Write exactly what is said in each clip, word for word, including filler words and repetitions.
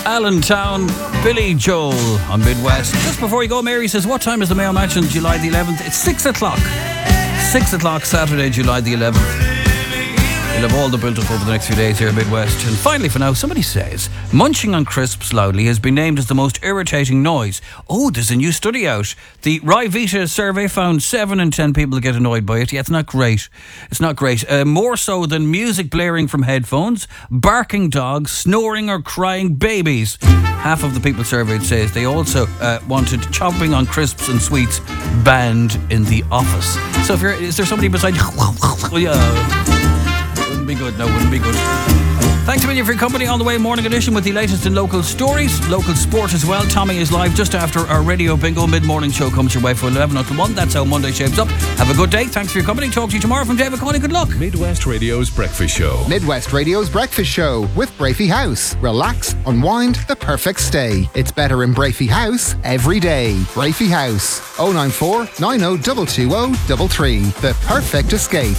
Allentown, Billy Joel on Midwest. Just before you go, Mary says, what time is the Mayo match on July the eleventh? It's six o'clock. six o'clock Saturday, July the eleventh. We'll have all the build-up over the next few days here in Midwest. And finally, for now, somebody says munching on crisps loudly has been named as the most irritating noise. Oh, there's a new study out. The Ryvita survey found seven in ten people get annoyed by it. Yeah, it's not great. It's not great. Uh, more so than music blaring from headphones, barking dogs, snoring or crying babies. Half of the people surveyed says they also uh, wanted chomping on crisps and sweets banned in the office. So if you're, is there somebody beside you? Yeah. Wouldn't be good, no, wouldn't be good. Thanks a million for your company on the way. Morning edition with the latest in local stories, local sport as well. Tommy is live just after our Radio Bingo mid-morning show comes your way for eleven until one. That's how Monday shapes up. Have a good day. Thanks for your company. Talk to you tomorrow from David Coney. Good luck. Midwest Radio's Breakfast Show. Midwest Radio's Breakfast Show with Brafey House. Relax, unwind, the perfect stay. It's better in Brafey House every day. Brafey House. oh nine four, nine oh two two oh three three. The perfect escape.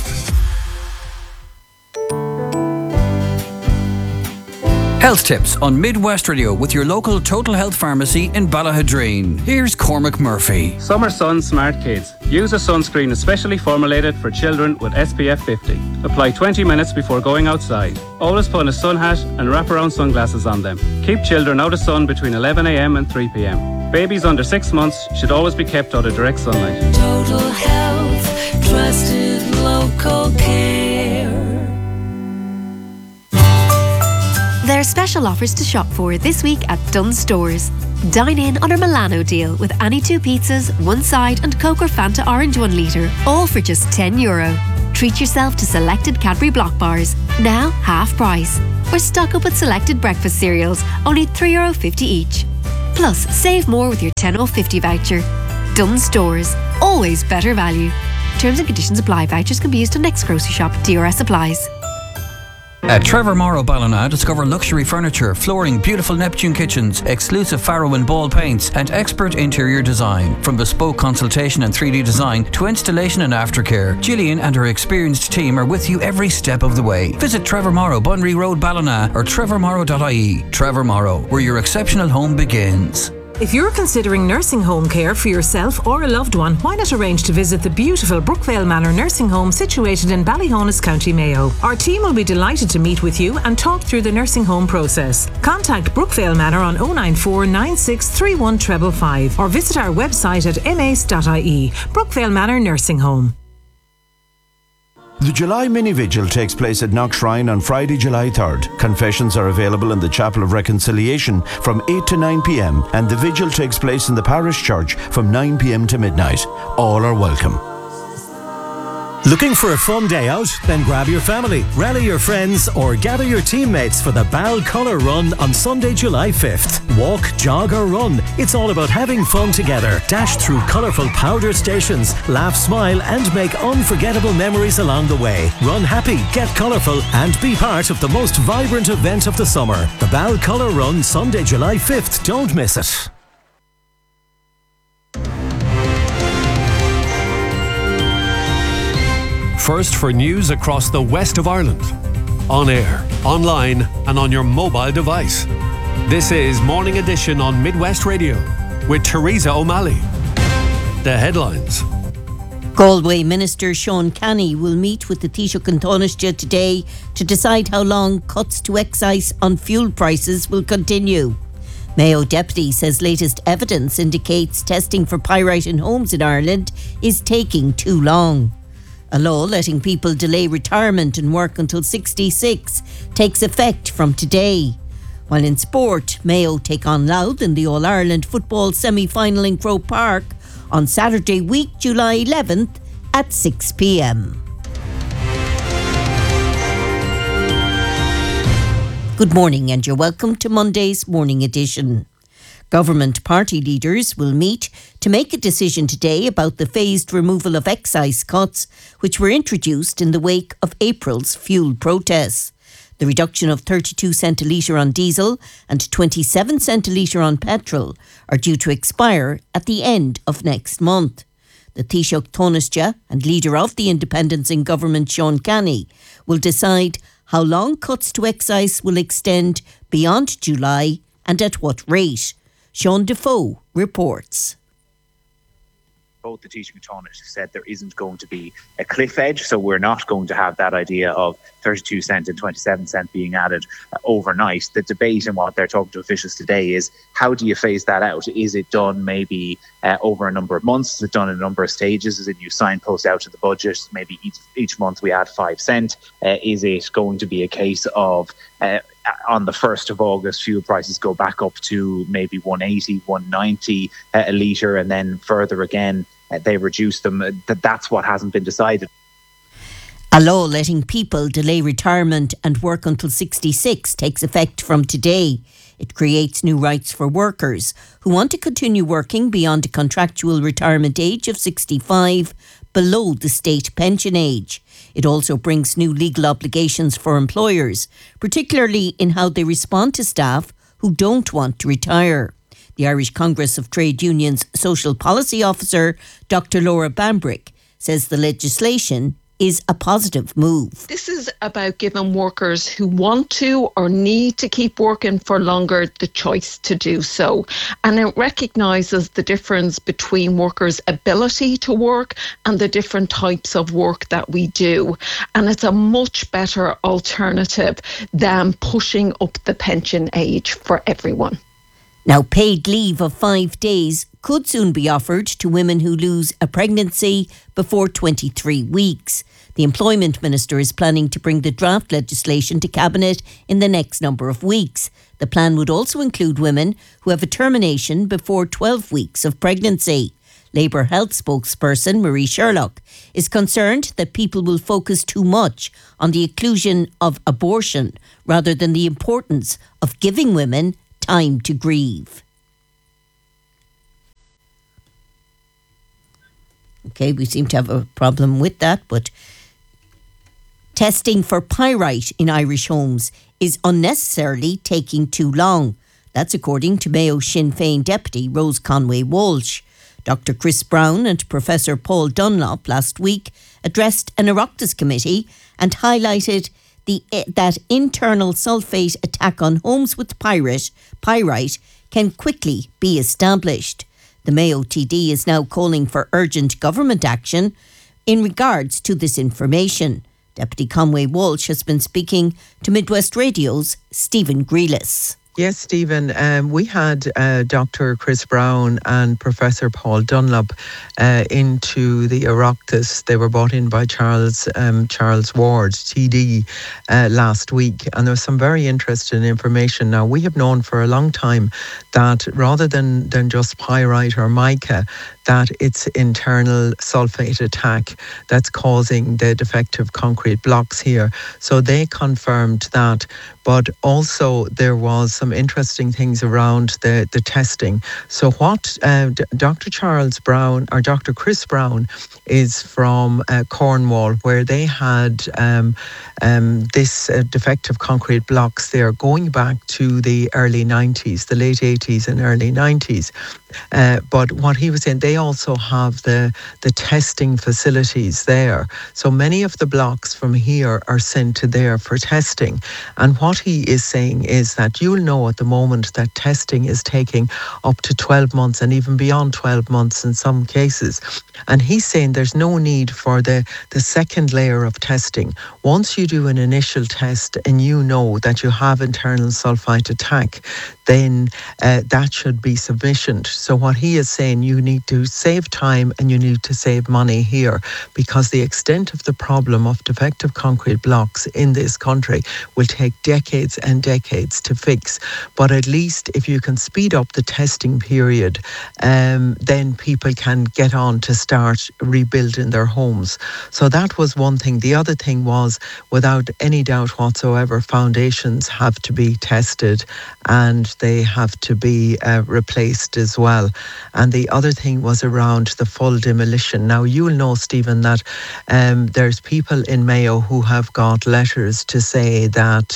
Health tips on Midwest Radio with your local Total Health Pharmacy in Ballahadreen. Here's Cormac Murphy. Summer Sun Smart Kids. Use a sunscreen especially formulated for children with S P F fifty. Apply twenty minutes before going outside. Always put a sun hat and wraparound sunglasses on them. Keep children out of sun between eleven a.m. and three p.m. Babies under six months should always be kept out of direct sunlight. Total Health, trusted local care. There are special offers to shop for this week at Dunn Stores. Dine in on our Milano deal with any two pizzas, one side and Coke or Fanta Orange one litre, all for just ten euro. Treat yourself to selected Cadbury Block bars, now half price. Or stock up with selected breakfast cereals, only three euro fifty each. Plus, save more with your ten oh fifty voucher. Dunn Stores, always better value. Terms and conditions apply. Vouchers can be used on next grocery shop. D R S applies. At Trevor Morrow Ballina, discover luxury furniture, flooring, beautiful Neptune kitchens, exclusive Farrow and Ball paints, and expert interior design. From bespoke consultation and three D design to installation and aftercare, Gillian and her experienced team are with you every step of the way. Visit Trevor Morrow, Bunry Road, Ballina, or trevor morrow dot I E. Trevor Morrow, where your exceptional home begins. If you're considering nursing home care for yourself or a loved one, why not arrange to visit the beautiful Brookvale Manor Nursing Home situated in Ballyhonus, County Mayo. Our team will be delighted to meet with you and talk through the nursing home process. Contact Brookvale Manor on oh nine four, nine six three one five five five or visit our website at m a c e dot I E. Brookvale Manor Nursing Home. The July Mini Vigil takes place at Knockshrine on Friday, July third. Confessions are available in the Chapel of Reconciliation from eight to nine p.m. and the vigil takes place in the parish church from nine p.m. to midnight. All are welcome. Looking for a fun day out? Then grab your family, rally your friends or gather your teammates for the Bal Colour Run on Sunday, July fifth. Walk, jog or run. It's all about having fun together. Dash through colourful powder stations, laugh, smile and make unforgettable memories along the way. Run happy, get colourful and be part of the most vibrant event of the summer. The Bal Colour Run, Sunday, July fifth. Don't miss it. First for news across the west of Ireland. On air, online and on your mobile device. This is Morning Edition on Midwest Radio with Teresa O'Malley. The headlines. Galway Minister Sean Canny will meet with the Taoiseach and Taoiseach today to decide how long cuts to excise on fuel prices will continue. Mayo Deputy says latest evidence indicates testing for pyrite in homes in Ireland is taking too long. A law letting people delay retirement and work until sixty-six takes effect from today. While in sport, Mayo take on Louth in the All-Ireland football semi-final in Croke Park on Saturday week, July eleventh at six p.m. Good morning and you're welcome to Monday's Morning Edition. Government party leaders will meet to make a decision today about the phased removal of excise cuts which were introduced in the wake of April's fuel protests. The reduction of thirty-two cent a litre on diesel and twenty-seven cent a litre on petrol are due to expire at the end of next month. The Taoiseach Taoiseach and leader of the Independents in government, Sean Canny, will decide how long cuts to excise will extend beyond July and at what rate. Sean Defoe reports. Both the Taoiseach and Taoiseach said there isn't going to be a cliff edge, so we're not going to have that idea of thirty-two cent and twenty-seven cent being added uh, overnight. The debate and what they're talking to officials today is, how do you phase that out? Is it done maybe uh, over a number of months? Is it done in a number of stages? Is it you signpost out to the budget? Maybe each, each month we add five cent. Uh, is it going to be a case of uh, on the first of August, fuel prices go back up to maybe one eighty, one ninety uh, a litre, and then further again, uh, they reduce them? Uh, that that's what hasn't been decided. A law letting people delay retirement and work until sixty-six takes effect from today. It creates new rights for workers who want to continue working beyond a contractual retirement age of sixty-five, below the state pension age. It also brings new legal obligations for employers, particularly in how they respond to staff who don't want to retire. The Irish Congress of Trade Unions Social Policy Officer, Doctor Laura Bambrick, says the legislation is a positive move. This is about giving workers who want to or need to keep working for longer the choice to do so. And it recognises the difference between workers' ability to work and the different types of work that we do. And it's a much better alternative than pushing up the pension age for everyone. Now, paid leave of five days could soon be offered to women who lose a pregnancy before twenty-three weeks. The Employment Minister is planning to bring the draft legislation to Cabinet in the next number of weeks. The plan would also include women who have a termination before twelve weeks of pregnancy. Labour Health spokesperson Marie Sherlock is concerned that people will focus too much on the exclusion of abortion rather than the importance of giving women time to grieve. Okay, we seem to have a problem with that, but testing for pyrite in Irish homes is unnecessarily taking too long. That's according to Mayo Sinn Féin Deputy Rose Conway Walsh. Doctor Chris Brown and Professor Paul Dunlop last week addressed an Oireachtas committee and highlighted the that internal sulphate attack on homes with pyrite, pyrite can quickly be established. The Mayo T D is now calling for urgent government action in regards to this information. Deputy Conway Walsh has been speaking to Midwest Radio's Stephen Grealis. Yes, Stephen, um, we had uh, Doctor Chris Brown and Professor Paul Dunlop uh, into the Oireachtas. They were brought in by Charles um, Charles Ward, T D, uh, last week. And there was some very interesting information. Now, we have known for a long time that rather than, than just pyrite or mica, that it's internal sulphate attack that's causing the defective concrete blocks here. So they confirmed that. But also there was some interesting things around the, the testing. So what uh, D- Doctor Charles Brown, or Doctor Chris Brown, is from uh, Cornwall, where they had um, um, this uh, defective concrete blocks there going back to the early nineties, the late eighties and early nineties. Uh, but what he was saying, they also have the, the testing facilities there. So many of the blocks from here are sent to there for testing. And what he is saying is that you'll know at the moment that testing is taking up to twelve months and even beyond twelve months in some cases. And he's saying there's no need for the, the second layer of testing. Once you do an initial test and you know that you have internal sulphite attack, then uh, that should be sufficient. So what he is saying, you need to save time and you need to save money here, because the extent of the problem of defective concrete blocks in this country will take decades and decades to fix. But at least if you can speed up the testing period, um, then people can get on to start rebuilding their homes. So that was one thing. The other thing was, without any doubt whatsoever, foundations have to be tested and they have to be uh, replaced as well. And the other thing was was around the full demolition. Now, you'll know, Stephen, that um, there's people in Mayo who have got letters to say that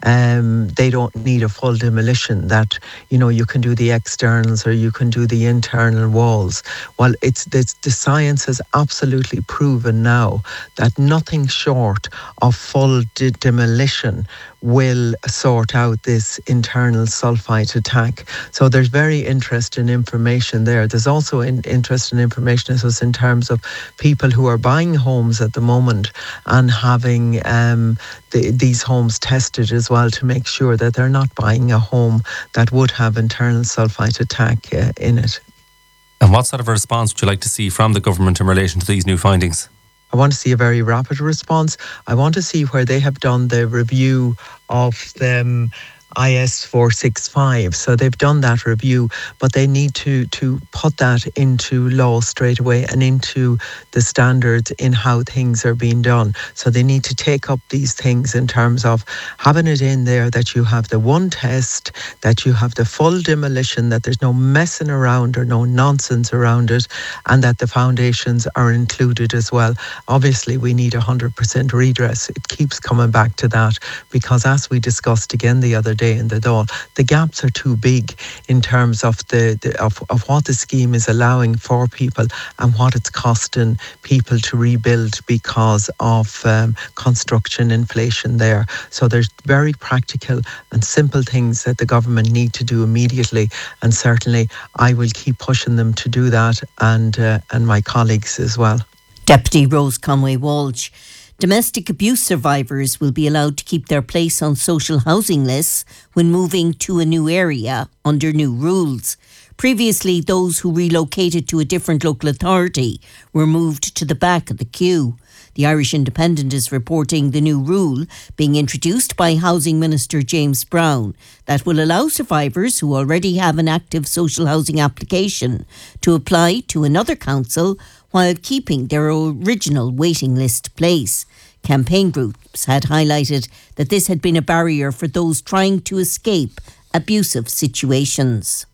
um, they don't need a full demolition, that, you know, you can do the externals or you can do the internal walls. Well, it's, it's the science has absolutely proven now that nothing short of full de- demolition will sort out this internal sulfite attack. So there's very interesting information there. There's also in, interesting information in terms of people who are buying homes at the moment and having um, the, these homes tested as well to make sure that they're not buying a home that would have internal sulfite attack uh, in it. And what sort of a response would you like to see from the government in relation to these new findings? I want to see a very rapid response. I want to see where they have done the review of them I S four sixty-five. So they've done that review, but they need to, to put that into law straight away and into the standards in how things are being done. So they need to take up these things in terms of having it in there that you have the one test, that you have the full demolition, that there's no messing around or no nonsense around it, and that the foundations are included as well. Obviously, we need one hundred percent redress. It keeps coming back to that because, as we discussed again the other day, in the Dáil, the gaps are too big in terms of the, the of, of what the scheme is allowing for people and what it's costing people to rebuild because of um, construction inflation there. So there's very practical and simple things that the government need to do immediately, and certainly I will keep pushing them to do that, and uh, and my colleagues as well. Deputy Rose Conway Walsh. Domestic abuse survivors will be allowed to keep their place on social housing lists when moving to a new area under new rules. Previously, those who relocated to a different local authority were moved to the back of the queue. The Irish Independent is reporting the new rule being introduced by Housing Minister James Brown that will allow survivors who already have an active social housing application to apply to another council while keeping their original waiting list place. Campaign groups had highlighted that this had been a barrier for those trying to escape abusive situations.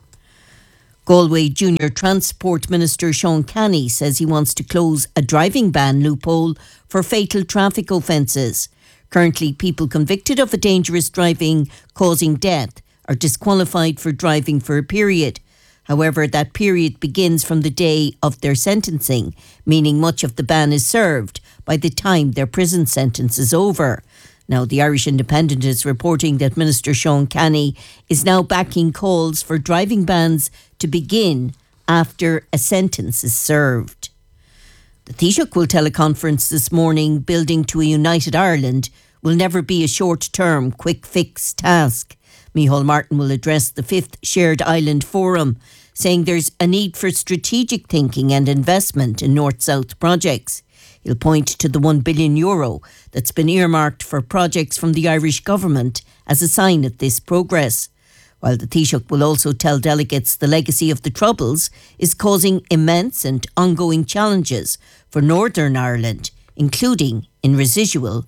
Galway Junior Transport Minister Sean Canny says he wants to close a driving ban loophole for fatal traffic offences. Currently, people convicted of a dangerous driving causing death are disqualified for driving for a period. However, that period begins from the day of their sentencing, meaning much of the ban is served by the time their prison sentence is over. Now, the Irish Independent is reporting that Minister Sean Canny is now backing calls for driving bans to begin after a sentence is served. The Taoiseach will teleconference this morning, building to a united Ireland will never be a short-term, quick-fix task. Micheál Martin will address the fifth Shared Island Forum, saying there's a need for strategic thinking and investment in North-South projects. He'll point to the one billion euro that's been earmarked for projects from the Irish government as a sign of this progress. While the Taoiseach will also tell delegates the legacy of the Troubles is causing immense and ongoing challenges for Northern Ireland, including in residual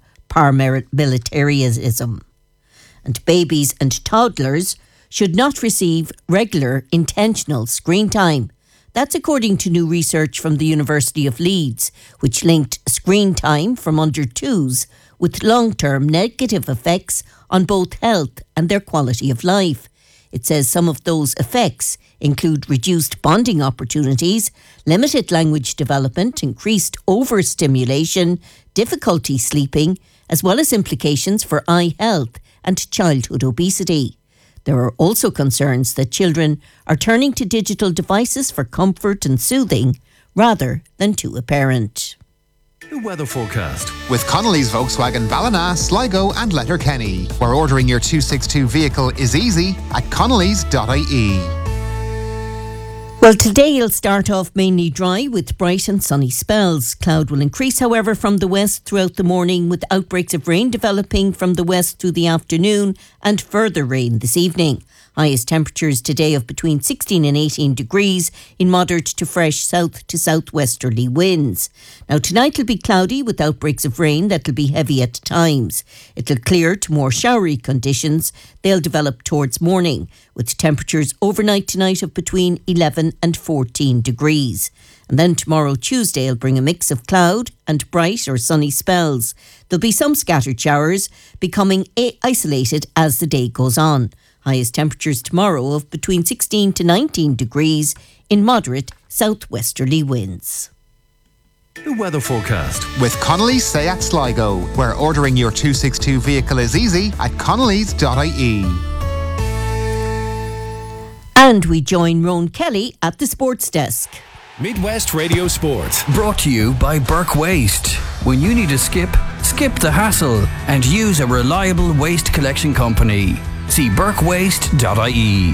paramilitarism. And babies and toddlers should not receive regular intentional screen time. That's according to new research from the University of Leeds, which linked screen time from under twos with long-term negative effects on both health and their quality of life. It says some of those effects include reduced bonding opportunities, limited language development, increased overstimulation, difficulty sleeping, as well as implications for eye health and childhood obesity. There are also concerns that children are turning to digital devices for comfort and soothing rather than to a parent. The weather forecast with Connolly's Volkswagen Ballina, Sligo and Letterkenny, where ordering your two sixty-two vehicle is easy at connellys dot I E. Well, today it'll start off mainly dry with bright and sunny spells. Cloud will increase, however, from the west throughout the morning, with outbreaks of rain developing from the west through the afternoon and further rain this evening. Highest temperatures today of between sixteen and eighteen degrees in moderate to fresh south to southwesterly winds. Now tonight will be cloudy with outbreaks of rain that will be heavy at times. It'll clear to more showery conditions. They'll develop towards morning with temperatures overnight tonight of between eleven eleven and fourteen degrees. And then tomorrow, Tuesday, will bring a mix of cloud and bright or sunny spells. There'll be some scattered showers, becoming isolated as the day goes on. Highest temperatures tomorrow of between sixteen to nineteen degrees in moderate southwesterly winds. The weather forecast with Connolly's Seat Sligo, where ordering your two sixty-two vehicle is easy at connellys dot I E. And we join Rowan Kelly at the sports desk. Midwest Radio Sport. Brought to you by Burke Waste. When you need to skip, skip the hassle and use a reliable waste collection company. See burke waste dot I E.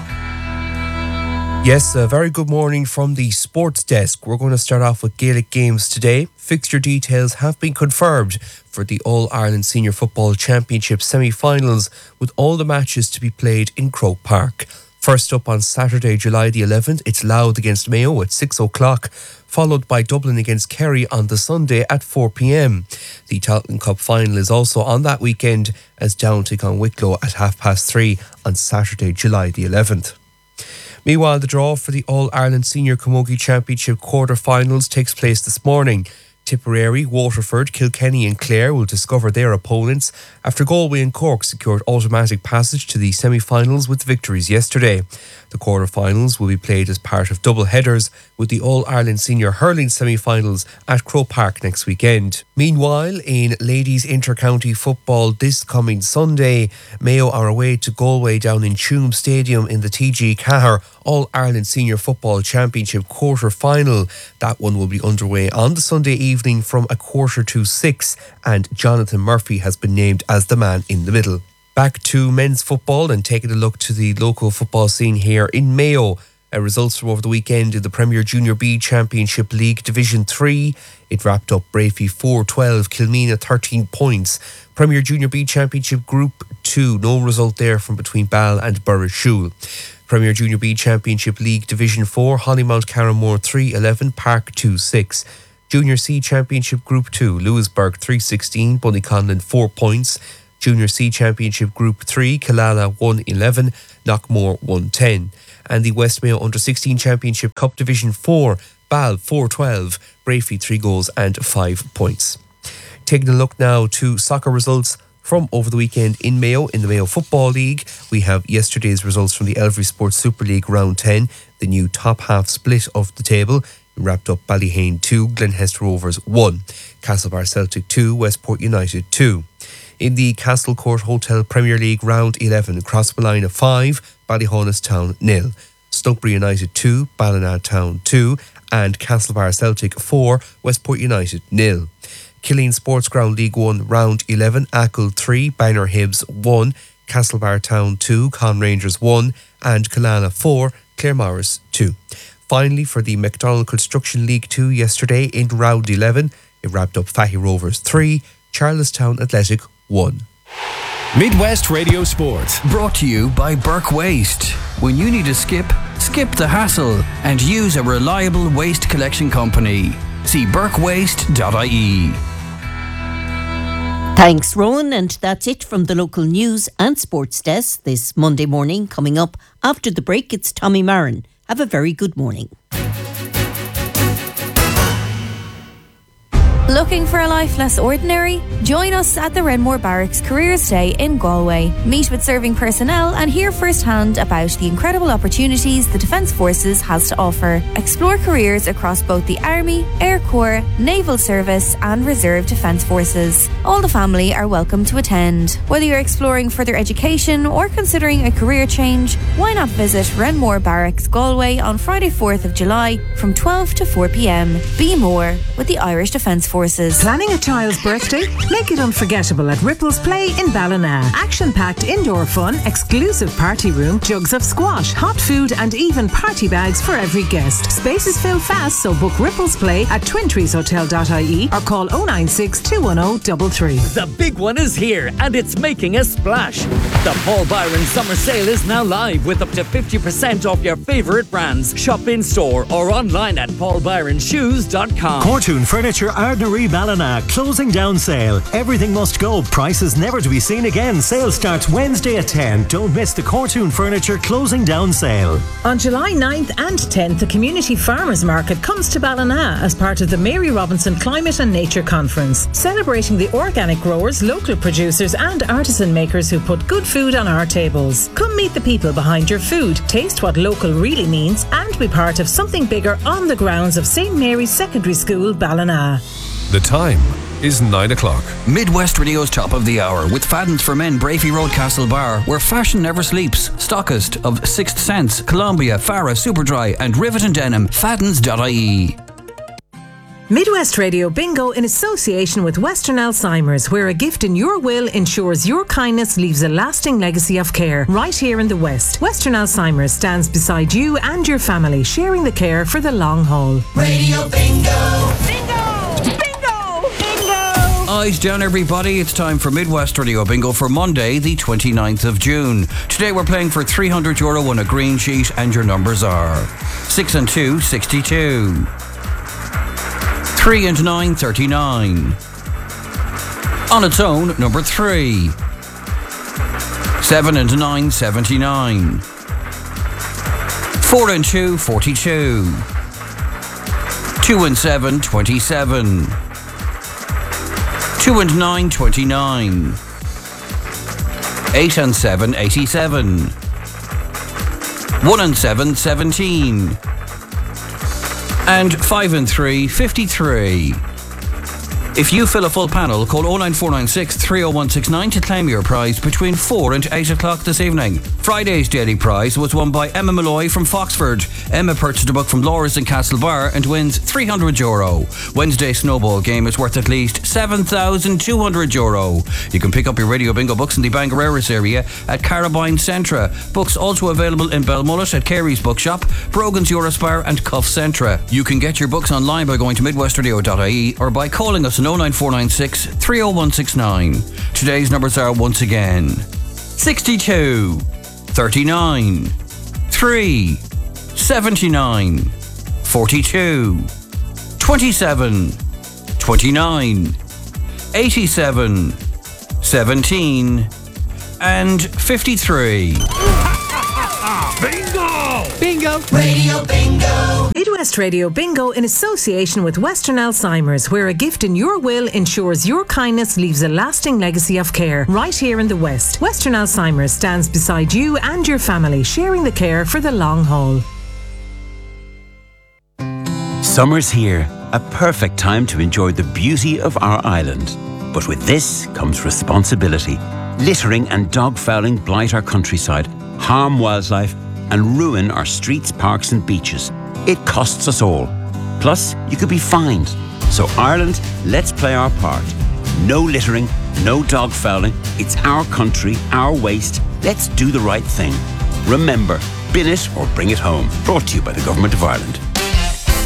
Yes, a very good morning from the sports desk. We're going to start off with Gaelic games today. Fixture details have been confirmed for the All-Ireland Senior Football Championship semi-finals, with all the matches to be played in Croke Park. First up on Saturday, July the eleventh, it's Louth against Mayo at six o'clock, followed by Dublin against Kerry on the Sunday at four p.m. The Tailteann Cup final is also on that weekend, as Down take on Wicklow at half past three on Saturday, July the eleventh. Meanwhile, the draw for the All-Ireland Senior Camogie Championship quarter-finals takes place this morning. Tipperary, Waterford, Kilkenny and Clare will discover their opponents after Galway and Cork secured automatic passage to the semi-finals with victories yesterday. The quarter-finals will be played as part of double headers with the All-Ireland Senior Hurling semi-finals at Croke Park next weekend. Meanwhile, in ladies inter-county football this coming Sunday, Mayo are away to Galway down in Tuam Stadium in the T G Cahir All-Ireland Senior Football Championship quarter-final. That one will be underway on the Sunday evening from a quarter to six, and Jonathan Murphy has been named as the man in the middle. Back to men's football and taking a look to the local football scene here in Mayo. Uh, results from over the weekend in the Premier Junior B Championship League Division three. It wrapped up Brafey four twelve, Kilmena thirteen points. Premier Junior B Championship Group two, no result there from between Ball and Burrishoole. Premier Junior B Championship League Division four, Hollymount Carramore three eleven, Park two six. Junior C Championship Group two, Lewisburg three sixteen, Bunnyconlin four points. Junior C Championship Group three, Killala one eleven, Knockmore one ten. And the West Mayo Under sixteen Championship Cup Division four, Ball four twelve, Brafey three goals and five points. Taking a look now to soccer results from over the weekend in Mayo, in the Mayo Football League. We have yesterday's results from the Elvery Sports Super League Round ten, the new top half split of the table. We wrapped up Ballyhane two, Glenhest Rovers one, Castlebar Celtic two, Westport United two. In the Castlecourt Hotel Premier League Round eleven, Crossmolina five, Ballyhonus Town nil, Stunkbury United two, Ballina Town two, and Castlebar Celtic four, Westport United nil. Killeen Sports Ground League one Round eleven, Achill three, Bangor Hibs one, Castlebar Town two, Con Rangers one, and Killala four, Claremorris two. Finally, for the McDonald Construction League two yesterday in Round eleven, it wrapped up Fahy Rovers three, Charlestown Athletic one. Midwest Radio Sport. Brought to you by Burke Waste. When you need to skip, skip the hassle and use a reliable waste collection company. See burke waste dot I E. Thanks, Rowan, and that's it from the local news and sports desk this Monday morning. Coming up after the break, it's Tommy Marin. Have a very good morning. Looking for a life less ordinary? Join us at the Renmore Barracks Careers Day in Galway. Meet with serving personnel and hear firsthand about the incredible opportunities the Defence Forces has to offer. Explore careers across both the Army, Air Corps, Naval Service and Reserve Defence Forces. All the family are welcome to attend. Whether you're exploring further education or considering a career change, why not visit Renmore Barracks Galway on Friday fourth of July from twelve to four p.m. Be more with the Irish Defence Forces. Planning a child's birthday? Make it unforgettable at Ripples Play in Ballina. Action-packed indoor fun, exclusive party room, jugs of squash, hot food and even party bags for every guest. Spaces fill fast, so book Ripples Play at twin trees hotel dot I E or call oh nine six, two one oh, three three. The big one is here and it's making a splash. The Paul Byron Summer Sale is now live with up to fifty percent off your favourite brands. Shop in store or online at paul byron shoes dot com. Cortoon Furniture Ardna Re Ballina closing down sale. Everything must go. Prices never to be seen again. Sale starts Wednesday at ten. Don't miss the Cortoon Furniture closing down sale. On July ninth and tenth, the Community Farmers Market comes to Ballina as part of the Mary Robinson Climate and Nature Conference, celebrating the organic growers, local producers and artisan makers who put good food on our tables. Come meet the people behind your food, taste what local really means and be part of something bigger on the grounds of Saint Mary's Secondary School, Ballina. The time is nine o'clock. Midwest Radio's top of the hour with Fadden's for Men, Brafey Road, Castlebar, where fashion never sleeps. Stockist of Sixth Sense, Columbia, Farah, Superdry and Rivet and Denim. Faddens dot I E. Midwest Radio Bingo in association with Western Alzheimer's, where a gift in your will ensures your kindness leaves a lasting legacy of care right here in the West. Western Alzheimer's stands beside you and your family, sharing the care for the long haul. Radio Bingo! Bingo! Bingo! Bingo! Eyes down, everybody. It's time for Midwest Radio Bingo for Monday, the twenty-ninth of June. Today we're playing for three hundred euro on a green sheet, and your numbers are six and two, sixty-two. three and nine, thirty-nine. On its own, number three. seven and nine, seventy-nine. four and two, forty-two. two and seven, twenty-seven. two and nine, twenty-nine. eight and seven, eighty-seven. one and seven, seventeen. And five and three, fifty-three. If you fill a full panel, call oh nine four nine six, three oh one six nine to claim your prize between four and eight o'clock this evening. Friday's daily prize was won by Emma Malloy from Foxford. Emma purchased a book from Laura's in Castlebar and wins three hundred euro. Wednesday's snowball game is worth at least seven thousand two hundred euro. You can pick up your Radio Bingo books in the Bangareras area at Carabine Centra. Books also available in Belmullet at Carey's Bookshop, Brogan's Eurospar and Cuff Centra. You can get your books online by going to midwest radio dot I E or by calling us on oh nine four nine six, three oh one six nine. Today's numbers are once again sixty-two, thirty-nine, three, seventy-nine, forty-two, twenty-seven, twenty-nine, eighty-seven, seventeen, and fifty-three. Bingo! Bingo! Radio Bingo! Midwest Radio Bingo in association with Western Alzheimer's, where a gift in your will ensures your kindness leaves a lasting legacy of care right here in the West. Western Alzheimer's stands beside you and your family, sharing the care for the long haul. Summer's here, a perfect time to enjoy the beauty of our island. But with this comes responsibility. Littering and dog fouling blight our countryside, harm wildlife, and ruin our streets, parks and beaches. It costs us all. Plus, you could be fined. So Ireland, let's play our part. No littering, no dog fouling. It's our country, our waste. Let's do the right thing. Remember, bin it or bring it home. Brought to you by the Government of Ireland.